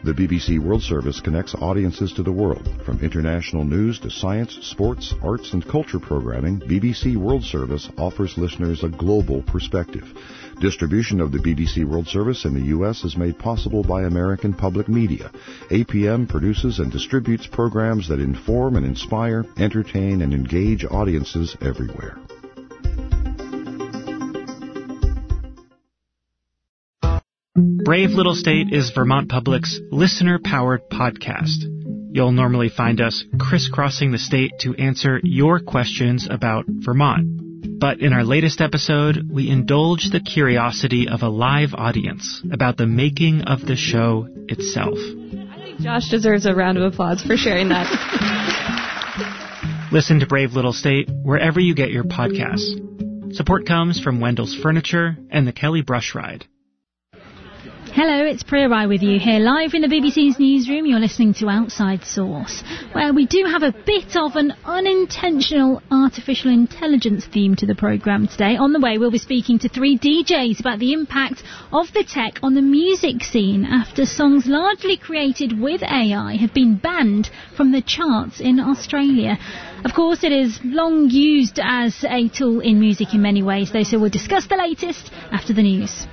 The BBC World Service connects audiences to the world. From international news to science, sports, arts, and culture programming, BBC World Service offers listeners a global perspective. Distribution of the BBC World Service in the U.S. is made possible by American Public Media. APM produces and distributes programs that inform and inspire, entertain, and engage audiences everywhere. Brave Little State is Vermont Public's listener-powered podcast. You'll normally find us crisscrossing the state to answer your questions about Vermont. But in our latest episode, we indulge the curiosity of a live audience about the making of the show itself. I think Josh deserves a round of applause for sharing that. Listen to Brave Little State wherever you get your podcasts. Support comes from Wendell's Furniture and the Kelly Brush Ride. Hello, it's Priya Rai with you here live in the BBC's newsroom. You're listening to Outside Source, where we do have a bit of an unintentional artificial intelligence theme to the programme today. On the way, we'll be speaking to 3 DJs about the impact of the tech on the music scene after songs largely created with AI have been banned from the charts in Australia. Of course, it is long used as a tool in music in many ways, though, so we'll discuss the latest after the news.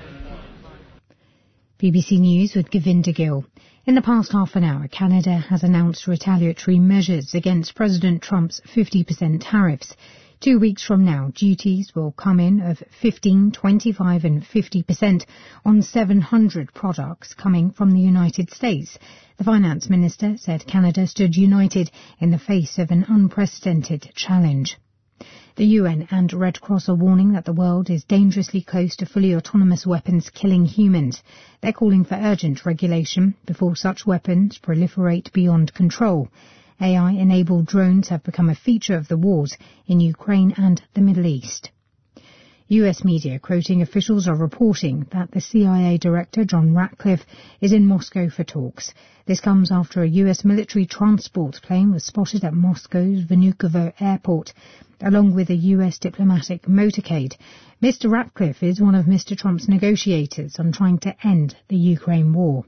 BBC News with Govinda Gill. In the past half an hour, Canada has announced retaliatory measures against President Trump's 50% tariffs. 2 weeks from now, duties will come in of 15, 25 and 50% on 700 products coming from the United States. The finance minister said Canada stood united in the face of an unprecedented challenge. The UN and Red Cross are warning that the world is dangerously close to fully autonomous weapons killing humans. They're calling for urgent regulation before such weapons proliferate beyond control. AI-enabled drones have become a feature of the wars in Ukraine and the Middle East. US media, quoting officials, are reporting that the CIA director, John Ratcliffe, is in Moscow for talks. This comes after a US military transport plane was spotted at Moscow's Vnukovo airport, along with a US diplomatic motorcade. Mr. Ratcliffe is one of Mr. Trump's negotiators on trying to end the Ukraine war.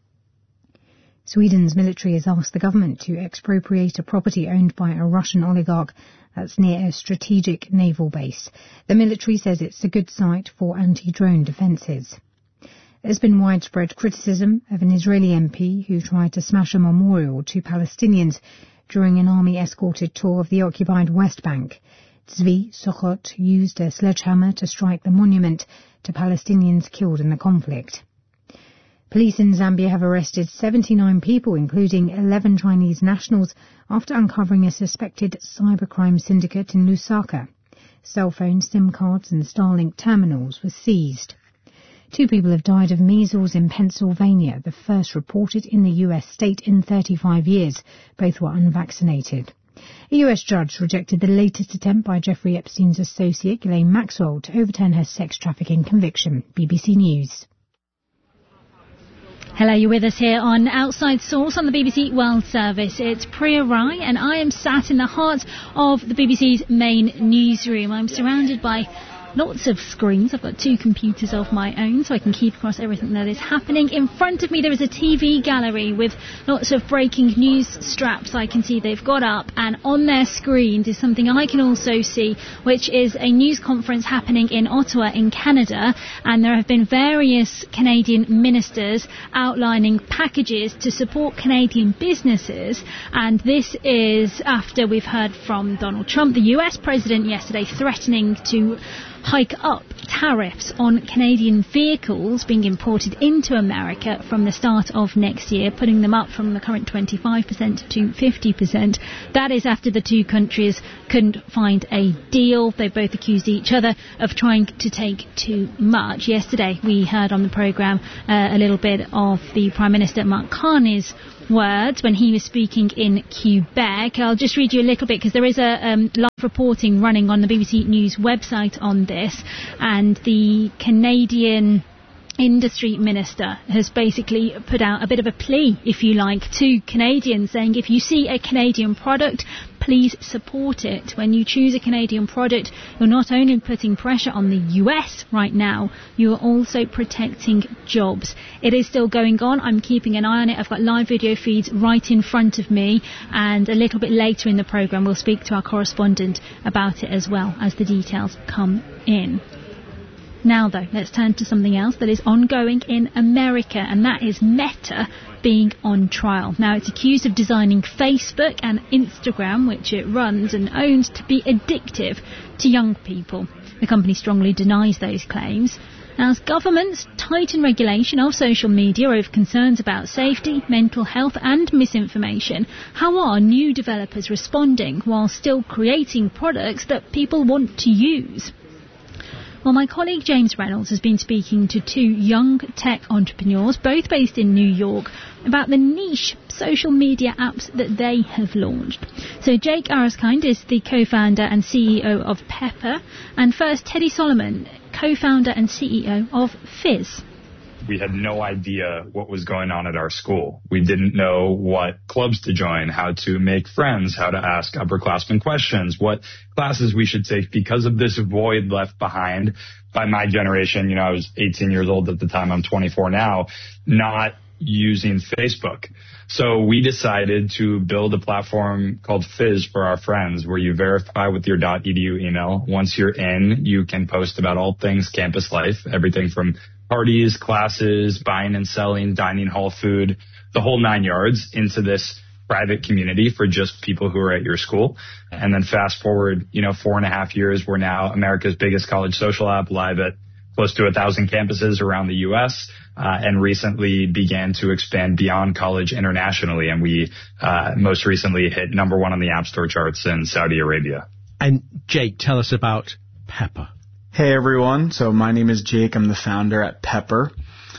Sweden's military has asked the government to expropriate a property owned by a Russian oligarch that's near a strategic naval base. The military says it's a good site for anti-drone defences. There's been widespread criticism of an Israeli MP who tried to smash a memorial to Palestinians during an army-escorted tour of the occupied West Bank. Tzvi Sochot used a sledgehammer to strike the monument to Palestinians killed in the conflict. Police in Zambia have arrested 79 people, including 11 Chinese nationals, after uncovering a suspected cybercrime syndicate in Lusaka. Cell phones, SIM cards and Starlink terminals were seized. 2 people have died of measles in Pennsylvania, the first reported in the US state in 35 years. Both were unvaccinated. A US judge rejected the latest attempt by Jeffrey Epstein's associate, Ghislaine Maxwell, to overturn her sex trafficking conviction. BBC News. Hello, you're with us here on Outside Source on the BBC World Service. It's Priya Rai and I am sat in the heart of the BBC's main newsroom. I'm surrounded by lots of screens. I've got 2 computers of my own so I can keep across everything that is happening. In front of me there is a TV gallery with lots of breaking news straps I can see they've got up, and on their screens is something I can also see, which is a news conference happening in Ottawa in Canada, and there have been various Canadian ministers outlining packages to support Canadian businesses, and this is after we've heard from Donald Trump, the US president, yesterday threatening to hike up tariffs on Canadian vehicles being imported into America from the start of next year, putting them up from the current 25% to 50%. That is after the 2 countries couldn't find a deal. They both accused each other of trying to take too much. Yesterday we heard on the programme a little bit of the Prime Minister Mark Carney's words when he was speaking in Quebec. I'll just read you a little bit because there is a live reporting running on the BBC News website on this, and the Canadian Industry Minister has basically put out a bit of a plea, if you like, to Canadians, saying if you see a Canadian product, please support it. When you choose a Canadian product, you're not only putting pressure on the US right now, you are also protecting jobs. It is still going on. I'm keeping an eye on it. I've got live video feeds right in front of me, and a little bit later in the programme we'll speak to our correspondent about it as well as the details come in. Now, though, let's turn to something else that is ongoing in America, and that is Meta being on trial. Now, it's accused of designing Facebook and Instagram, which it runs and owns, to be addictive to young people. The company strongly denies those claims. As governments tighten regulation of social media over concerns about safety, mental health and misinformation, how are new developers responding while still creating products that people want to use? Well, my colleague James Reynolds has been speaking to two young tech entrepreneurs, both based in New York, about the niche social media apps that they have launched. So Jake Ariskind is the co-founder and CEO of Pepper, and first Teddy Solomon, co-founder and CEO of Fizz. We had no idea what was going on at our school. We didn't know what clubs to join, how to make friends, how to ask upperclassmen questions, what classes we should take because of this void left behind by my generation. I was 18 years old at the time. I'm 24 now, not using Facebook. So we decided to build a platform called Fizz for our friends, where you verify with your .edu email. Once you're in, you can post about all things campus life, everything from parties, classes, buying and selling, dining hall food, the whole 9 yards, into this private community for just people who are at your school. And then fast forward, 4.5 years, we're now America's biggest college social app, live at close to 1,000 campuses around the U.S., and recently began to expand beyond college internationally. And we most recently hit number 1 on the App Store charts in Saudi Arabia. And Jake, tell us about Pepper. Hey everyone, so my name is Jake. I'm the founder at Pepper.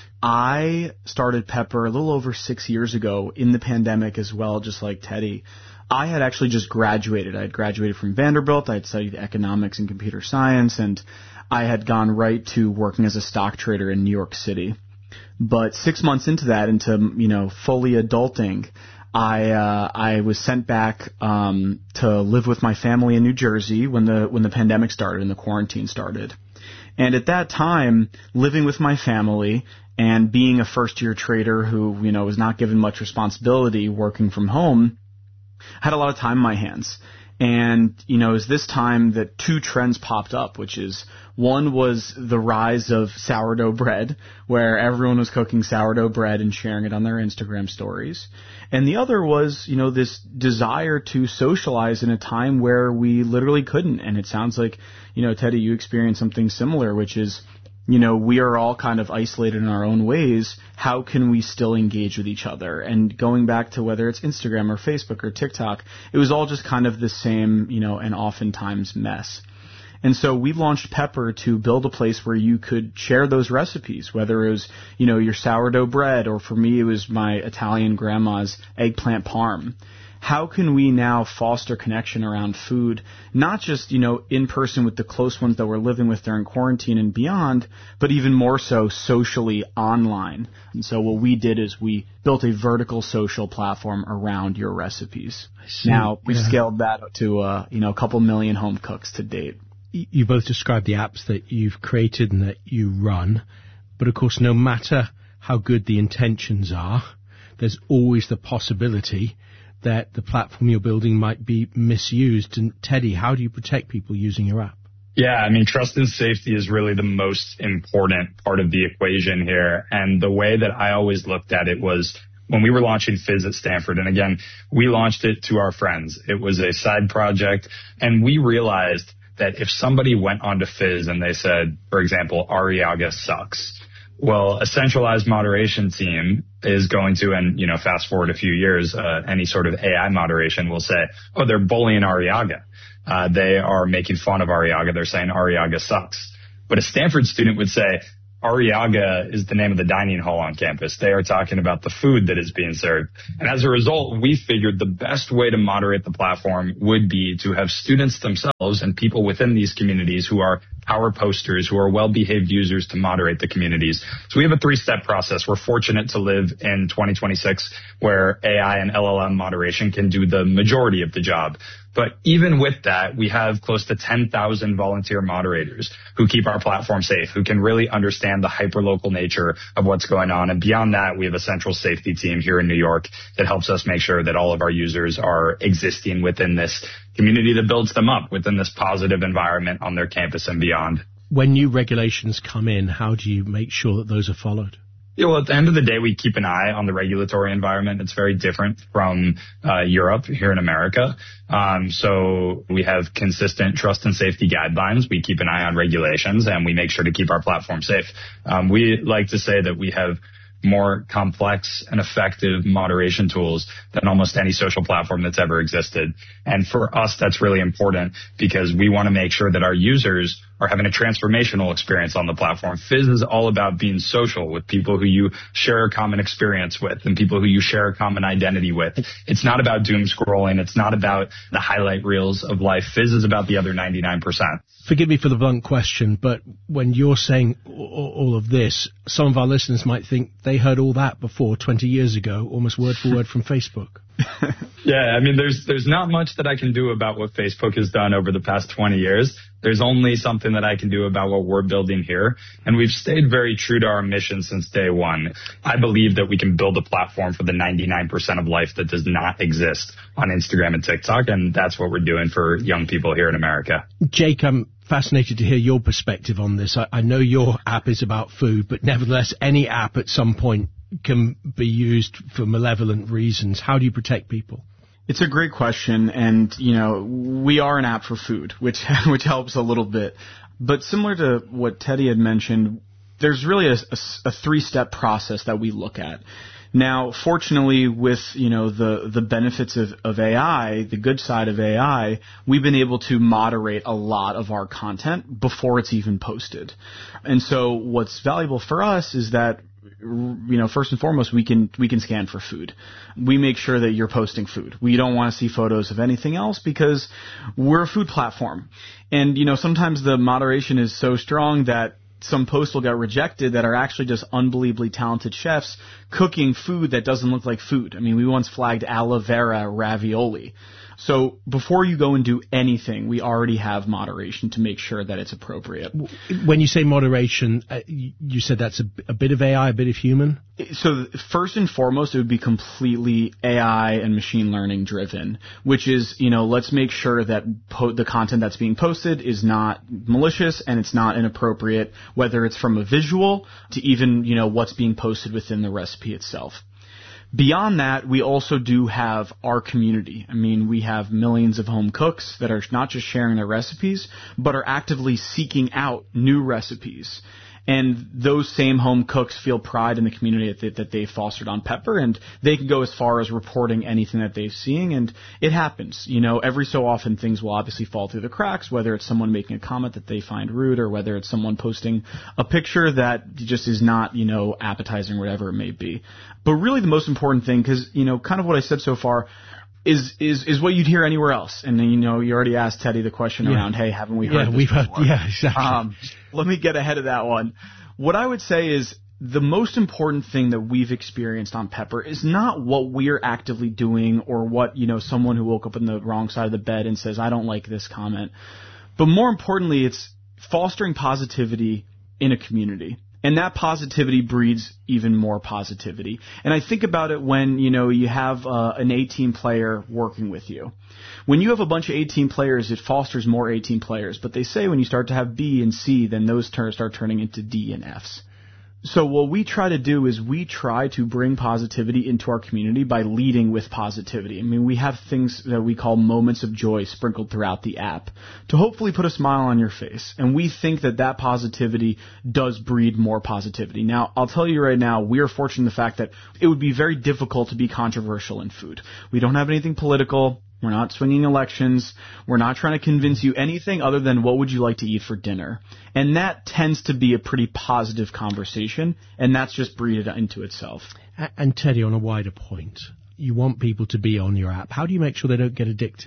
I started Pepper a little over 6 years ago in the pandemic as well, just like Teddy. I had actually just graduated. I had graduated from Vanderbilt. I had studied economics and computer science, and I had gone right to working as a stock trader in New York City. But 6 months into that, into, fully adulting, I was sent back to live with my family in New Jersey when the pandemic started and the quarantine started. And at that time, living with my family and being a first-year trader who, was not given much responsibility working from home, had a lot of time in my hands. And, it was this time that two trends popped up, which is one was the rise of sourdough bread, where everyone was cooking sourdough bread and sharing it on their Instagram stories. And the other was, this desire to socialize in a time where we literally couldn't. And it sounds like, Teddy, you experienced something similar, which is, we are all kind of isolated in our own ways. How can we still engage with each other? And going back to whether it's Instagram or Facebook or TikTok, it was all just kind of the same, and oftentimes mess. And so we launched Pepper to build a place where you could share those recipes, whether it was, your sourdough bread, or for me, it was my Italian grandma's eggplant parm. How can we now foster connection around food, not just, in person with the close ones that we're living with during quarantine and beyond, but even more so socially online? And so what we did is we built a vertical social platform around your recipes. Now, we've scaled that to, a couple million home cooks to date. You both described the apps that you've created and that you run, but of course, no matter how good the intentions are, there's always the possibility that the platform you're building might be misused. And Teddy, how do you protect people using your app? Yeah, trust and safety is really the most important part of the equation here. And the way that I always looked at it was when we were launching Fizz at Stanford. And again, we launched it to our friends. It was a side project. And we realized that if somebody went onto Fizz and they said, for example, Arriaga sucks, well, a centralized moderation team is going to, and, fast forward a few years, any sort of AI moderation will say, oh, they're bullying Arriaga. They are making fun of Arriaga. They're saying Arriaga sucks. But a Stanford student would say, Arriaga is the name of the dining hall on campus. They are talking about the food that is being served. And as a result, we figured the best way to moderate the platform would be to have students themselves and people within these communities who are our posters who are well-behaved users to moderate the communities. So we have a 3-step process. We're fortunate to live in 2026 where AI and LLM moderation can do the majority of the job. But even with that, we have close to 10,000 volunteer moderators who keep our platform safe, who can really understand the hyperlocal nature of what's going on. And beyond that, we have a central safety team here in New York that helps us make sure that all of our users are existing within this community that builds them up within this positive environment on their campus and beyond. When new regulations come in, how do you make sure that those are followed? Yeah, well, at the end of the day, we keep an eye on the regulatory environment. It's very different from Europe here in America. So we have consistent trust and safety guidelines. We keep an eye on regulations, and we make sure to keep our platform safe. We like to say that we have more complex and effective moderation tools than almost any social platform that's ever existed. And for us, that's really important because we want to make sure that our users are having a transformational experience on the platform. Fizz is all about being social with people who you share a common experience with and people who you share a common identity with. It's not about doom scrolling. It's not about the highlight reels of life. Fizz is about the other 99%. Forgive me for the blunt question, but when you're saying all of this, some of our listeners might think they heard all that before 20 years ago, almost word for word from Facebook. Yeah, I mean, there's not much that I can do about what Facebook has done over the past 20 years. There's only something that I can do about what we're building here. And we've stayed very true to our mission since day one. I believe that we can build a platform for the 99% of life that does not exist on Instagram and TikTok. And that's what we're doing for young people here in America. Jake, I'm fascinated to hear your perspective on this. I know your app is about food, but nevertheless, any app at some point can be used for malevolent reasons. How do you protect people? It's a great question, and, we are an app for food, which helps a little bit. But similar to what Teddy had mentioned, there's really a 3-step process that we look at. Now, fortunately, with, the benefits of AI, the good side of AI, we've been able to moderate a lot of our content before it's even posted. And so what's valuable for us is that, first and foremost, we can scan for food. We make sure that you're posting food. We don't want to see photos of anything else because we're a food platform. And, sometimes the moderation is so strong that some posts will get rejected that are actually just unbelievably talented chefs cooking food that doesn't look like food. I mean, we once flagged aloe vera ravioli. So before you go and do anything, we already have moderation to make sure that it's appropriate. When you say moderation, you said that's a bit of AI, a bit of human? So first and foremost, it would be completely AI and machine learning driven, which is, let's make sure that the content that's being posted is not malicious and it's not inappropriate, whether it's from a visual to even, what's being posted within the recipe itself. Beyond that, we also do have our community. I mean, we have millions of home cooks that are not just sharing their recipes, but are actively seeking out new recipes. And those same home cooks feel pride in the community that they've fostered on Pepper, and they can go as far as reporting anything that they've seen, and it happens. Every so often things will obviously fall through the cracks, whether it's someone making a comment that they find rude or whether it's someone posting a picture that just is not, appetizing, whatever it may be. But really the most important thing, because, kind of what I said so far, is what you'd hear anywhere else. And then, you already asked Teddy the question around, hey, haven't we heard this we've before? heard, yeah, exactly. Let me get ahead of that one. What I would say is the most important thing that we've experienced on Pepper is not what we're actively doing or what, someone who woke up on the wrong side of the bed and says, I don't like this comment. But more importantly, it's fostering positivity in a community. And that positivity breeds even more positivity. And I think about it when, you have an A-team player working with you. When you have a bunch of A-team players, it fosters more A-team players. But they say when you start to have B and C, then those start turning into D and Fs. So what we try to do is we try to bring positivity into our community by leading with positivity. I mean, we have things that we call moments of joy sprinkled throughout the app to hopefully put a smile on your face. And we think that positivity does breed more positivity. Now, I'll tell you right now, we are fortunate in the fact that it would be very difficult to be controversial in food. We don't have anything political. We're not swinging elections. We're not trying to convince you anything other than what would you like to eat for dinner. And that tends to be a pretty positive conversation, and that's just breeded into itself. And Teddy, on a wider point, you want people to be on your app. How do you make sure they don't get addicted?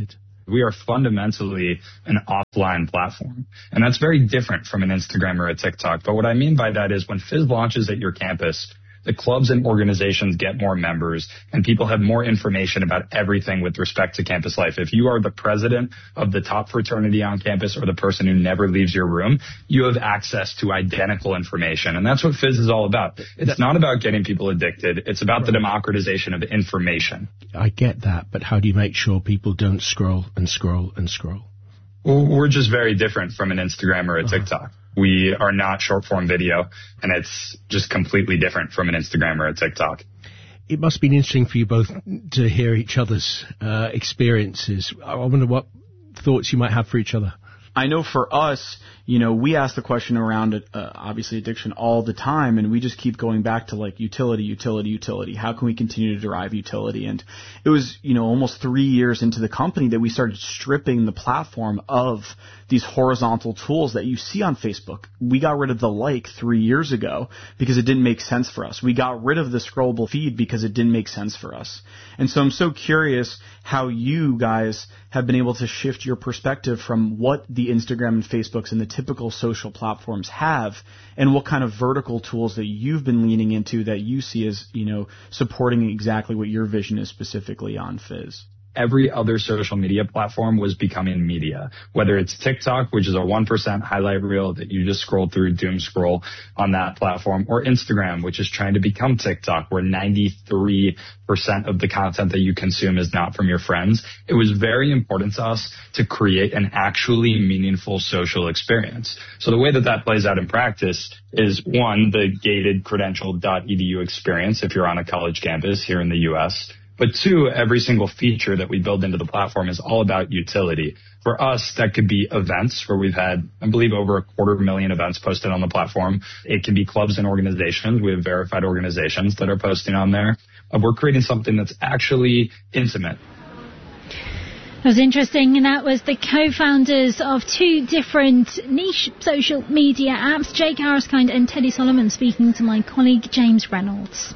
We are fundamentally an offline platform. And that's very different from an Instagram or a TikTok. But what I mean by that is when Fizz launches at your campus, the clubs and organizations get more members and people have more information about everything with respect to campus life. If you are the president of the top fraternity on campus or the person who never leaves your room, you have access to identical information. And that's what Fizz is all about. It's not about getting people addicted. It's about the democratization of information. I get that, but how do you make sure people don't scroll and scroll and scroll? Well, we're just very different from an Instagram or a TikTok. We are not short-form video, and it's just completely different from an Instagram or a TikTok. It must have been interesting for you both to hear each other's experiences. I wonder what thoughts you might have for each other. I know for us, we ask the question around obviously addiction all the time, and we just keep going back to like utility. How can we continue to derive utility? And it was, almost 3 years into the company that we started stripping the platform of these horizontal tools that you see on Facebook. We got rid of the like 3 years ago because it didn't make sense for us. We got rid of the scrollable feed because it didn't make sense for us. And so I'm so curious how you guys have been able to shift your perspective from what the Instagram and Facebooks and the typical social platforms have, and what kind of vertical tools that you've been leaning into that you see as, supporting exactly what your vision is specifically on Fizz. Every other social media platform was becoming media, whether it's TikTok, which is a 1% highlight reel that you just scroll through, doom scroll on that platform, or Instagram, which is trying to become TikTok, where 93% of the content that you consume is not from your friends. It was very important to us to create an actually meaningful social experience. So the way that plays out in practice is, one, the gated credential.edu experience if you're on a college campus here in the U.S., but two, every single feature that we build into the platform is all about utility. For us, that could be events where we've had, I believe, over 250,000 events posted on the platform. It can be clubs and organizations. We have verified organizations that are posting on there. We're creating something that's actually intimate. That was interesting, and that was the co-founders of two different niche social media apps, Jake Harriskind and Teddy Solomon, speaking to my colleague James Reynolds.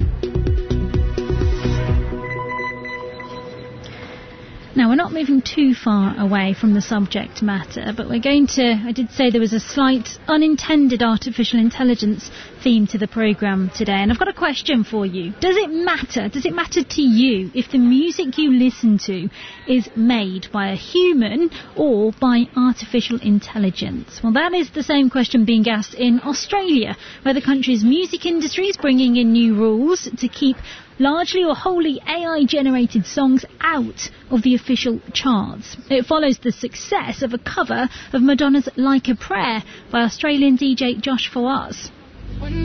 Now, we're not moving too far away from the subject matter, but we're going to, I did say there was a slight unintended artificial intelligence theme to the programme today, and I've got a question for you. Does it matter to you if the music you listen to is made by a human or by artificial intelligence? Well, that is the same question being asked in Australia, where the country's music industry is bringing in new rules to keep largely or wholly AI-generated songs out of the official charts. It follows the success of a cover of Madonna's Like a Prayer by Australian DJ Josh Fawaz.